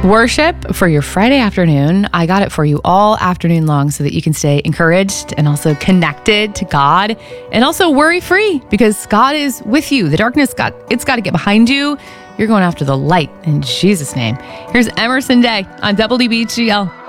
Worship for your Friday afternoon. I got it for you all afternoon long so that you can stay encouraged and also connected to God and also worry-free because God is with you. The darkness it's got to get behind you. You're going after the light in Jesus' name. Here's Emerson Day on WBGL.